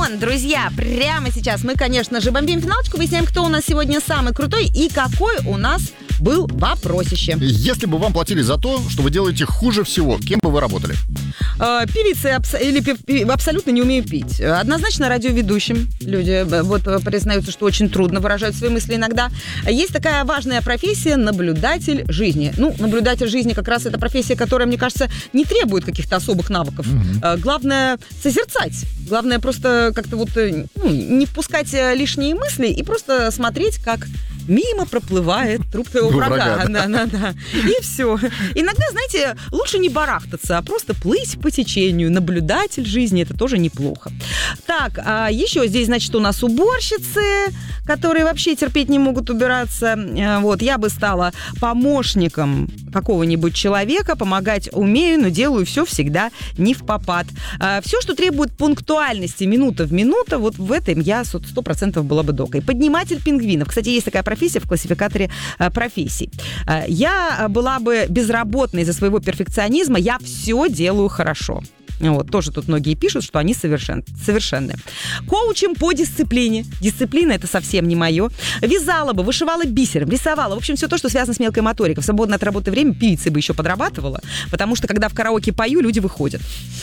камон, друзья, прямо сейчас мы, конечно же, бомбим финалочку, выясняем, кто у нас сегодня самый крутой и какой у нас был вопросище. Если бы вам платили за то, что вы делаете хуже всего, кем бы вы работали? Певицы абсолютно не умеют пить. Однозначно радиоведущим. Люди вот признаются, что очень трудно выражают свои мысли иногда. Есть такая важная профессия — наблюдатель жизни. Наблюдатель жизни как раз это профессия, которая, мне кажется, не требует каких-то особых навыков. Главное — созерцать. Главное просто как-то не впускать лишние мысли и просто смотреть, как мимо проплывает труп твоего врага. Да. И все. Иногда, знаете, лучше не барахтаться, а просто плыть по течению. Наблюдатель жизни — это тоже неплохо. Так, еще здесь, значит, у нас уборщицы, которые вообще терпеть не могут убираться. Вот, я бы стала помощником какого-нибудь человека, помогать умею, но делаю все всегда не впопад. Все, что требует пунктуальности минута в минуту, вот в этом я 100% была бы докой. Подниматель пингвинов. Кстати, есть такая профессия в классификаторе профессий. Я была бы безработной из-за своего перфекционизма, я все делаю хорошо. Вот, тоже тут многие пишут, что они совершенны. Коучем по дисциплине. Дисциплина — это совсем не мое. Вязала бы, вышивала бисером, рисовала. В общем, все то, что связано с мелкой моторикой. В свободное от работы время певицей бы еще подрабатывала, потому что, когда в караоке пою, люди выходят.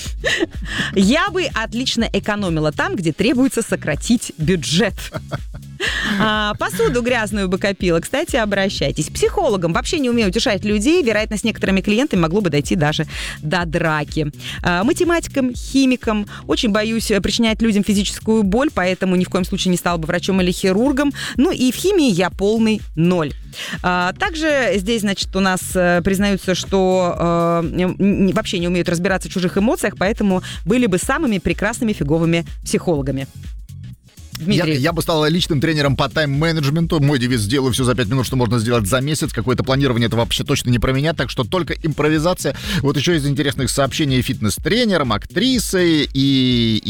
Я бы отлично экономила там, где требуется сократить бюджет. Посуду грязную бы копила. Кстати, обращайтесь. Психологам. Вообще не умею утешать людей. Вероятно, с некоторыми клиентами могло бы дойти даже до драки. Математикам, химикам. Очень боюсь причинять людям физическую боль, поэтому ни в коем случае не стала бы врачом или хирургом. И в химии я полный ноль. Также здесь, значит, у нас признаются, что вообще не умеют разбираться в чужих эмоциях, поэтому были бы самыми прекрасными фиговыми психологами. Я бы стал личным тренером по тайм-менеджменту. Мой девиз: сделаю все за 5 минут, что можно сделать за месяц. Какое-то планирование — это вообще точно не про меня, так что только импровизация. Вот еще из интересных сообщений: фитнес-тренером, актрисой и